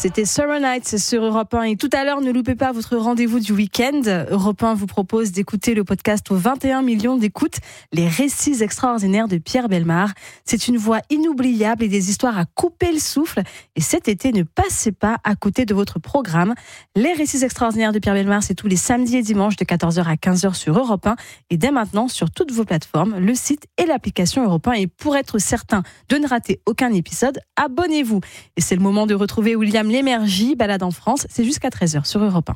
C'était Summer Nights sur Europe 1 et tout à l'heure, ne loupez pas votre rendez-vous du week-end. Europe 1 vous propose d'écouter le podcast aux 21 millions d'écoutes, les récits extraordinaires de Pierre Bellemare. C'est une voix inoubliable et des histoires à couper le souffle. Et cet été, ne passez pas à côté de votre programme. Les récits extraordinaires de Pierre Bellemare, c'est tous les samedis et dimanches de 14h à 15h sur Europe 1 et dès maintenant sur toutes vos plateformes, le site et l'application Europe 1. Et pour être certain de ne rater aucun épisode, abonnez-vous. Et c'est le moment de retrouver William Lémergie, Balade en France, c'est jusqu'à 13h sur Europe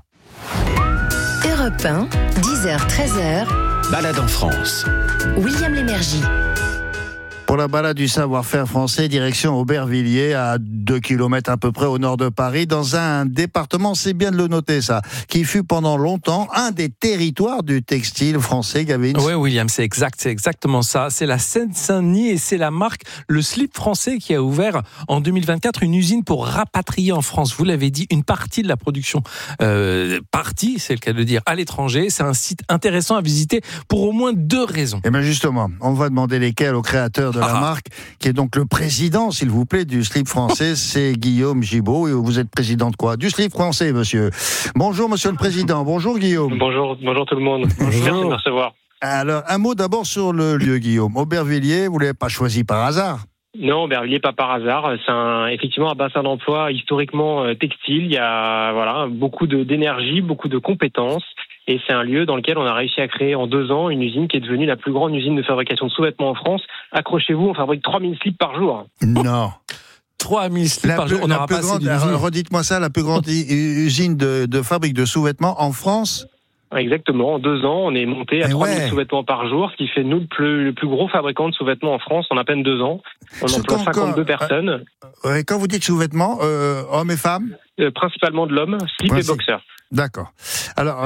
1. Europe 1, 10h, 13h. Balade en France. William Lémergie. Pour la balade du savoir-faire français, direction Aubervilliers, à 2 km à peu près au nord de Paris, dans un département, c'est bien de le noter ça, qui fut pendant longtemps un des territoires du textile français, Gavin. Oui, William, c'est exactement ça. C'est la Seine-Saint-Denis et c'est la marque Le Slip Français qui a ouvert en 2024 une usine pour rapatrier en France, vous l'avez dit, une partie de la production. Partie, c'est le cas de le dire, à l'étranger. C'est un site intéressant à visiter pour au moins 2 raisons. Et bien justement, on va demander lesquelles au créateur de la marque, qui est donc le président, s'il vous plaît, du slip français, c'est Guillaume Gibaud. Et vous êtes président de quoi ? Du slip français, monsieur. Bonjour, monsieur le président. Bonjour, Guillaume. Bonjour tout le monde. Merci de me recevoir. Alors, un mot d'abord sur le lieu, Guillaume. Aubervilliers, vous ne l'avez pas choisi par hasard ? Non, Aubervilliers, pas par hasard. C'est effectivement un bassin d'emploi historiquement textile. Il y a beaucoup d'énergie, beaucoup de compétences. Et c'est un lieu dans lequel on a réussi à créer en 2 ans une usine qui est devenue la plus grande usine de fabrication de sous-vêtements en France. Accrochez-vous, on fabrique 3000 slips par jour. Non. 3000 slips par jour, on n'aura pas assez d'usine. Redites-moi ça, la plus grande usine de fabrique de sous-vêtements en France ? Exactement, en 2 ans, on est monté à 3000 sous-vêtements par jour, ce qui fait nous le plus gros fabricant de sous-vêtements en France en à peine 2 ans. On emploie 52 personnes. Quand vous dites sous-vêtements, hommes et femmes ? Principalement de l'homme, slip et boxer. D'accord. Alors,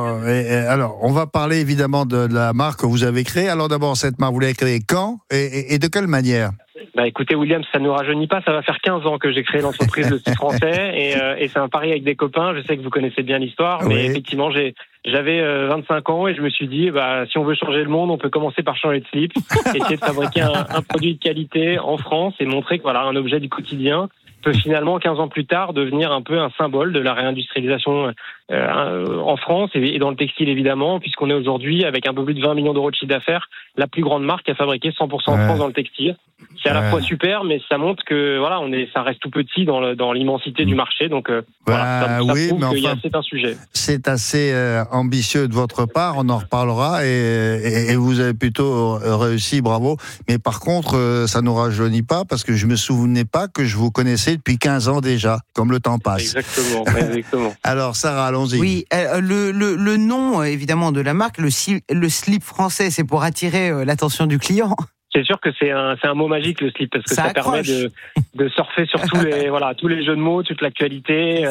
on va parler évidemment de la marque que vous avez créée. Alors d'abord, cette marque, vous l'avez créée quand et de quelle manière ? Écoutez, William, ça ne nous rajeunit pas. Ça va faire 15 ans que j'ai créé l'entreprise de Slip Français et c'est un pari avec des copains. Je sais que vous connaissez bien l'histoire, mais effectivement, j'avais 25 ans et je me suis dit, si on veut changer le monde, on peut commencer par changer de slip, essayer de fabriquer un produit de qualité en France et montrer que un objet du quotidien peut finalement, 15 ans plus tard, devenir un peu un symbole de la réindustrialisation en France et dans le textile évidemment, puisqu'on est aujourd'hui, avec un peu plus de 20 millions d'euros de chiffre d'affaires, la plus grande marque à fabriquer 100% en France dans le textile. C'est à la fois super, mais ça montre que ça reste tout petit dans l'immensité du marché. Donc ça prouve que c'est un sujet. C'est assez ambitieux de votre part, on en reparlera et vous avez plutôt réussi, bravo. Mais par contre, ça nous rajeunit pas parce que je me souvenais pas que je vous connaissais depuis 15 ans déjà, comme le temps passe. Exactement. Alors Sarah, allons-y. Oui, le nom évidemment de la marque, le slip français, c'est pour attirer l'attention du client. C'est sûr que c'est un mot magique, le slip, parce que ça permet de surfer sur tous les jeux de mots, toute l'actualité.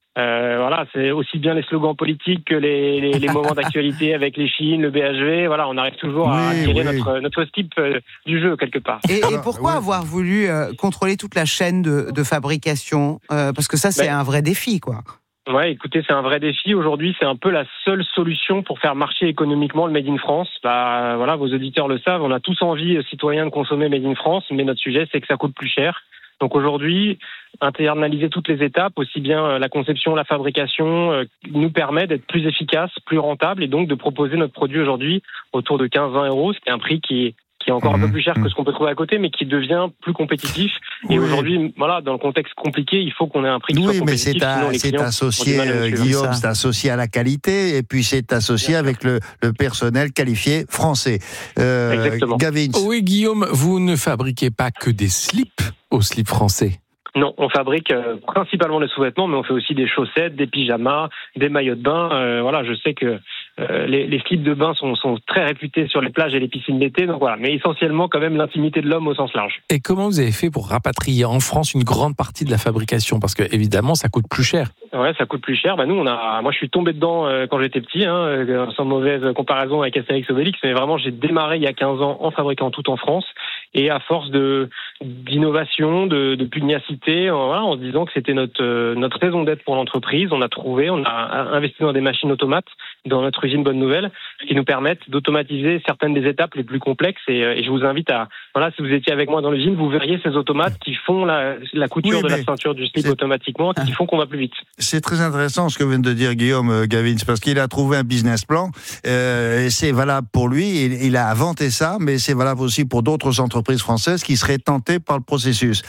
C'est aussi bien les slogans politiques que les moments d'actualité avec les Chines, le BHV. On arrive toujours à attirer notre slip du jeu quelque part. Et pourquoi avoir voulu contrôler toute la chaîne de fabrication ? Parce que ça, c'est un vrai défi, quoi. Ouais, écoutez, c'est un vrai défi. Aujourd'hui, c'est un peu la seule solution pour faire marcher économiquement le Made in France. Vos auditeurs le savent, on a tous envie, citoyens, de consommer Made in France, mais notre sujet, c'est que ça coûte plus cher. Donc aujourd'hui, internaliser toutes les étapes, aussi bien la conception, la fabrication, nous permet d'être plus efficace, plus rentable, et donc de proposer notre produit aujourd'hui autour de 15-20 euros, ce qui est un prix qui est encore un peu plus cher que ce qu'on peut trouver à côté, mais qui devient plus compétitif. Et aujourd'hui, dans le contexte compliqué, il faut qu'on ait un prix qui soit compétitif. Mais c'est associé, Guillaume, c'est associé à la qualité, et puis c'est associé avec le personnel qualifié français. Exactement. Gavin. Oui, Guillaume, vous ne fabriquez pas que des slips au slip français. Non, on fabrique principalement des sous-vêtements, mais on fait aussi des chaussettes, des pyjamas, des maillots de bain. Je sais que les slips de bain sont très réputés sur les plages et les piscines d'été. Donc mais essentiellement quand même l'intimité de l'homme au sens large. Et comment vous avez fait pour rapatrier en France une grande partie de la fabrication ? Parce que évidemment, ça coûte plus cher. Ouais, ça coûte plus cher. Moi, je suis tombé dedans quand j'étais petit, sans mauvaise comparaison avec Astérix Obélix, mais vraiment, j'ai démarré il y a 15 ans en fabriquant tout en France. Et à force d'innovation, de pugnacité, en se disant que c'était notre raison d'être pour l'entreprise, on a investi dans des machines automates dans notre usine Bonne Nouvelle, qui nous permettent d'automatiser certaines des étapes les plus complexes. Et je vous invite si vous étiez avec moi dans l'usine, vous verriez ces automates qui font la couture de la ceinture du slip automatiquement, qui font qu'on va plus vite. C'est très intéressant ce que vient de dire Guillaume Gavins, parce qu'il a trouvé un business plan, et c'est valable pour lui, il a inventé ça, mais c'est valable aussi pour d'autres entreprises françaises qui seraient tentées par le processus.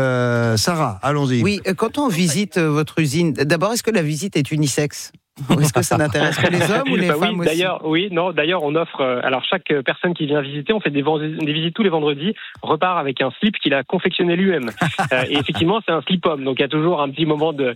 Sarah, allons-y. Oui, quand on visite votre usine, d'abord, est-ce que la visite est unisexe ? Ou est-ce que ça n'intéresse que les hommes ou les femmes aussi ? D'ailleurs, on offre. Alors, chaque personne qui vient visiter, on fait des visites tous les vendredis, repart avec un slip qu'il a confectionné lui-même. Et effectivement, c'est un slip homme, donc il y a toujours un petit moment de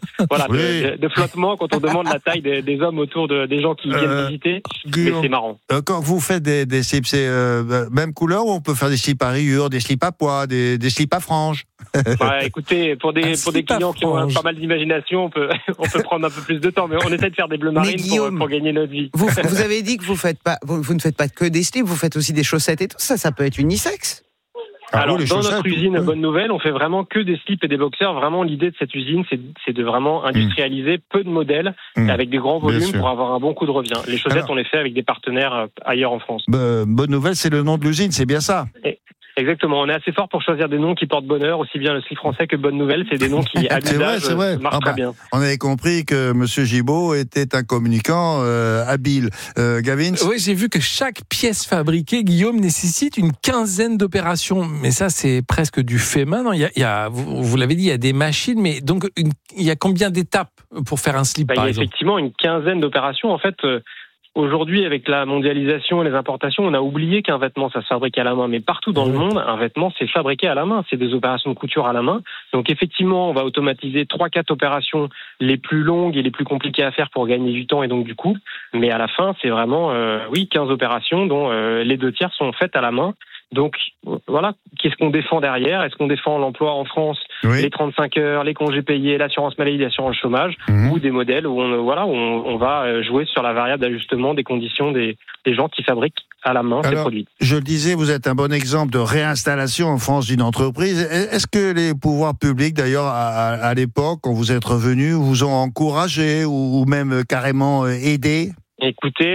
flottement quand on demande la taille des hommes autour des gens qui viennent visiter. Mais c'est marrant. Quand vous faites des slips, c'est même couleur, ou on peut faire des slips à rayures, des slips à pois, des slips à franges? Écoutez, pour des clients qui ont pas mal d'imagination, on peut prendre un peu plus de temps, mais on essaie de faire des bleus marines pour gagner notre vie. Vous avez dit que vous ne faites pas que des slips, vous faites aussi des chaussettes et tout ça peut être unisexe. Alors, dans notre usine Bonne Nouvelle, on fait vraiment que des slips et des boxers. Vraiment, l'idée de cette usine, c'est de vraiment industrialiser peu de modèles avec des grands volumes pour avoir un bon coût de revient. Les chaussettes, on les fait avec des partenaires ailleurs en France. Bonne Nouvelle, c'est le nom de l'usine, c'est bien ça? Exactement, on est assez fort pour choisir des noms qui portent bonheur, aussi bien le slip français que Bonne Nouvelle, c'est des noms qui, à l'usage, marchent très bien. On avait compris que M. Gibault était un communicant habile. Gavins? Oui, j'ai vu que chaque pièce fabriquée, Guillaume, nécessite une quinzaine d'opérations, mais ça, c'est presque du fait main. Non, vous l'avez dit, il y a des machines, mais donc, il y a combien d'étapes pour faire un slip, par exemple? Il y a effectivement une quinzaine d'opérations, en fait. Aujourd'hui, avec la mondialisation et les importations, on a oublié qu'un vêtement, ça se fabrique à la main. Mais partout dans le monde, un vêtement, c'est fabriqué à la main. C'est des opérations de couture à la main. Donc effectivement, on va automatiser 3-4 opérations les plus longues et les plus compliquées à faire pour gagner du temps et donc du coup. Mais à la fin, c'est vraiment, 15 opérations dont les 2/3 sont faites à la main. Donc, voilà, qu'est-ce qu'on défend derrière? Est-ce qu'on défend l'emploi en France, les 35 heures, les congés payés, l'assurance maladie, l'assurance chômage, ou des modèles où on va jouer sur la variable d'ajustement des conditions des gens qui fabriquent à la main ces produits. Je le disais, vous êtes un bon exemple de réinstallation en France d'une entreprise. Est-ce que les pouvoirs publics, d'ailleurs, à l'époque, quand vous êtes revenu, vous ont encouragé ou même carrément aidé? Écoutez,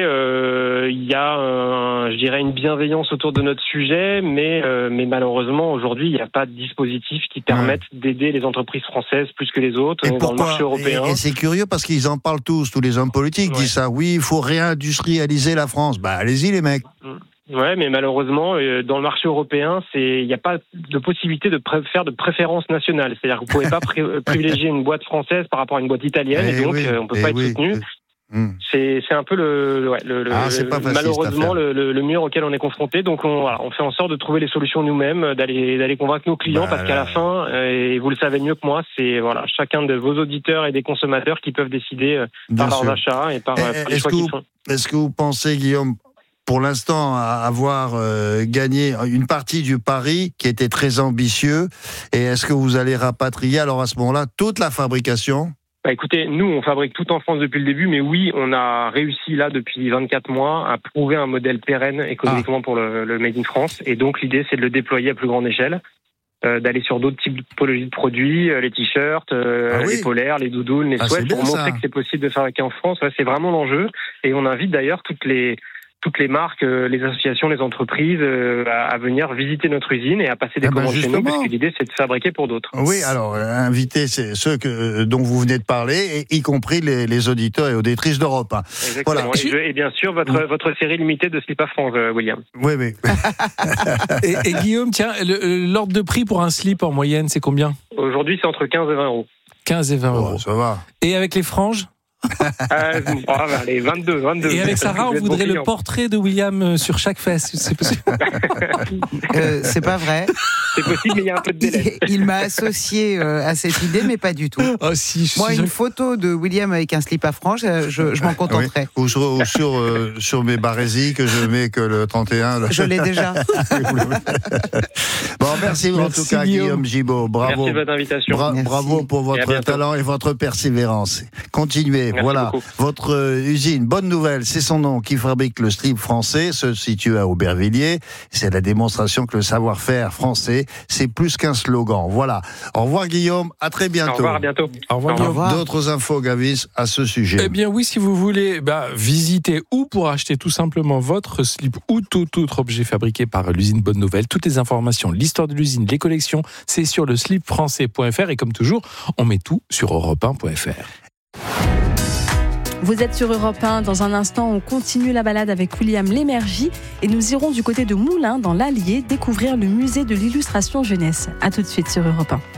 il y a, je dirais, une bienveillance autour de notre sujet, mais malheureusement, aujourd'hui, il n'y a pas de dispositif qui permette d'aider les entreprises françaises plus que les autres dans le marché européen. Et c'est curieux parce qu'ils en parlent tous les hommes politiques disent ça. Oui, il faut réindustrialiser la France. Allez-y les mecs. Ouais, mais malheureusement, dans le marché européen, il n'y a pas de possibilité de faire de préférence nationale. C'est-à-dire que vous ne pouvez pas privilégier une boîte française par rapport à une boîte italienne, et donc on ne peut pas être soutenu. C'est un peu malheureusement le mur auquel on est confronté. Donc on fait en sorte de trouver les solutions nous-mêmes, d'aller convaincre nos clients, parce qu'à la fin, et vous le savez mieux que moi, c'est chacun de vos auditeurs et des consommateurs qui peuvent décider par leurs achats et par les choix qu'ils font. Est-ce que vous pensez, Guillaume, pour l'instant, avoir gagné une partie du pari qui était très ambitieux, et est-ce que vous allez rapatrier alors à ce moment-là toute la fabrication? Écoutez, nous, on fabrique tout en France depuis le début, mais oui, on a réussi là, depuis 24 mois, à prouver un modèle pérenne économiquement pour le Made in France. Et donc, l'idée, c'est de le déployer à plus grande échelle, d'aller sur d'autres typologies de produits, les t-shirts, les polaires, les doudounes, les sweats, pour montrer que c'est possible de fabriquer en France. C'est vraiment l'enjeu. Et on invite d'ailleurs toutes les marques, les associations, les entreprises à venir visiter notre usine et à passer des commandes chez nous, parce que l'idée, c'est de fabriquer pour d'autres. Oui, alors, inviter ceux dont vous venez de parler, y compris les auditeurs et auditrices d'Europe. Exactement. Voilà. Et bien sûr, votre série limitée de slip à France, William. Oui. et Guillaume, tiens, l'ordre de prix pour un slip en moyenne, c'est combien? Aujourd'hui, c'est entre 15 et 20 euros. 15 et 20 euros. Ça va. Et avec les franges? Les 22. Et avec Sarah, on voudrait le portrait de William sur chaque fesse, c'est possible? C'est pas vrai. C'est possible, mais il y a un peu de délai. Il m'a associé à cette idée, mais pas du tout. Oh, si, Moi, une photo de William avec un slip à franges, je m'en contenterai. Oui. Ou sur mes barésies que je mets que le 31. Là. Je l'ai déjà. Bon, merci en tout cas, Guillaume Gibault. Bravo. Merci de votre invitation. Bravo pour votre talent et votre persévérance. Continuez. Merci voilà. beaucoup. Votre usine, bonne nouvelle, c'est son nom, qui fabrique le slip français, se situe à Aubervilliers. C'est la démonstration que le savoir-faire français, c'est plus qu'un slogan. Voilà. Au revoir, Guillaume. À très bientôt. Au revoir, à bientôt. Au revoir, Guillaume. D'autres infos, Gavis, à ce sujet. Eh bien oui, si vous voulez visiter ou pour acheter tout simplement votre slip ou tout autre objet fabriqué par l'usine Bonne Nouvelle, toutes les informations, l'histoire de l'usine, les collections, c'est sur le slipfrançais.fr et comme toujours, on met tout sur europe1.fr. Vous êtes sur Europe 1. Dans un instant, on continue la balade avec William Lémergie et nous irons du côté de Moulins, dans l'Allier, découvrir le musée de l'illustration jeunesse. A tout de suite sur Europe 1.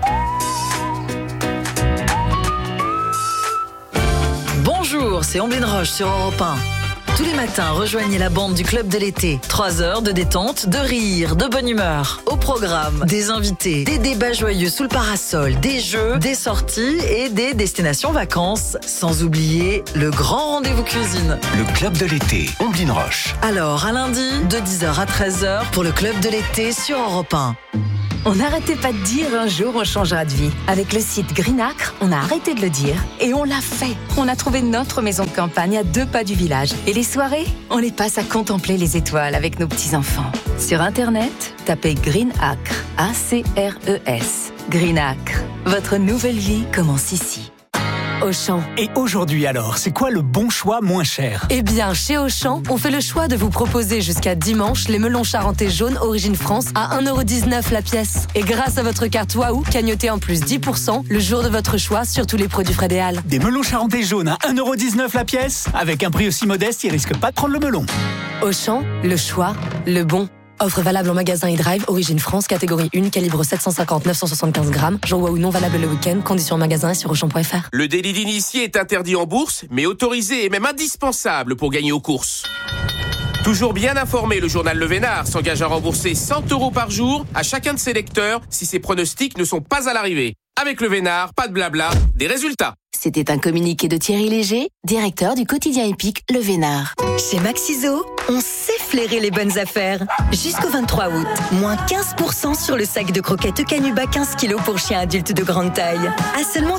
Bonjour, c'est Omblin Roche sur Europe 1. Tous les matins, rejoignez la bande du Club de l'été. 3 heures de détente, de rire, de bonne humeur. Au programme, des invités, des débats joyeux sous le parasol, des jeux, des sorties et des destinations vacances. Sans oublier le grand rendez-vous cuisine. Le Club de l'été, Omblin Roche. Alors, à lundi, de 10h à 13h pour le Club de l'été sur Europe 1. On n'arrêtait pas de dire un jour on changera de vie. Avec le site Greenacre, on a arrêté de le dire et on l'a fait. On a trouvé notre maison de campagne à 2 pas du village. Et les soirées, on les passe à contempler les étoiles avec nos petits-enfants. Sur Internet, tapez Greenacre, A-C-R-E-S. Greenacre, votre nouvelle vie commence ici. Auchan. Et aujourd'hui alors, c'est quoi le bon choix moins cher? Eh bien, chez Auchan, on fait le choix de vous proposer jusqu'à dimanche les melons charentais jaunes Origine France à 1,19€ la pièce. Et grâce à votre carte Waouh, cagnotez en plus 10% le jour de votre choix sur tous les produits Frédéal. Des melons charentais jaunes à 1,19€ la pièce? Avec un prix aussi modeste, ils risquent pas de prendre le melon. Auchan, le choix, le bon. Offre valable en magasin et drive, Origine France, catégorie 1, calibre 750-975 grammes. Jour Waouh non valable le week-end, conditions en magasin et sur Auchan.fr. Le délit d'initié est interdit en bourse, mais autorisé et même indispensable pour gagner aux courses. Toujours bien informé, le journal Le Vénard s'engage à rembourser 100 € par jour à chacun de ses lecteurs si ses pronostics ne sont pas à l'arrivée. Avec Le Vénard, pas de blabla, des résultats. C'était un communiqué de Thierry Léger, directeur du quotidien épique Le Vénard. Chez Maxiso, on sait flairer les bonnes affaires. Jusqu'au 23 août, moins 15% sur le sac de croquettes Canuba 15 kg pour chiens adultes de grande taille. À seulement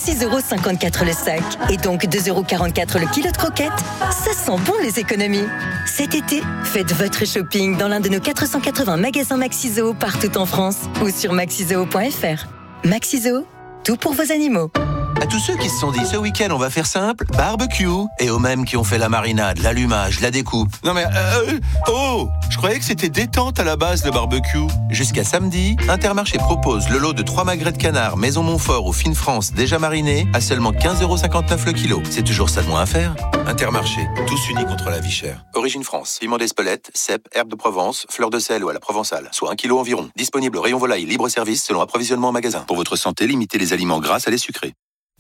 36,54€ le sac. Et donc 2,44€ le kilo de croquettes. Ça sent bon les économies. Cet été, faites votre shopping dans l'un de nos 480 magasins Maxiso partout en France ou sur maxiso.fr. Maxiso, tout pour vos animaux. À tous ceux qui se sont dit ce week-end on va faire simple, barbecue, et aux mêmes qui ont fait la marinade, l'allumage, la découpe. Non mais je croyais que c'était détente à la base le barbecue. Jusqu'à samedi, Intermarché propose le lot de 3 magrets de canard Maison Montfort ou Fine France déjà marinés à seulement 15,59€ le kilo. C'est toujours ça de moins à faire. Intermarché, tous unis contre la vie chère. Origine France, piment d'Espelette, cèpe, herbe de Provence, fleur de sel ou à la provençale, soit 1 kilo environ. Disponible au rayon volaille, libre service selon approvisionnement en magasin. Pour votre santé, limitez les aliments gras à les sucrés.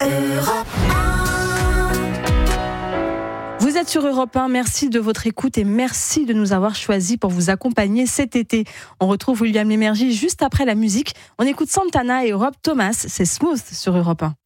Vous êtes sur Europe 1, merci de votre écoute et merci de nous avoir choisis pour vous accompagner cet été. On retrouve William Lémergie juste après la musique. On écoute Santana et Rob Thomas, c'est Smooth sur Europe 1.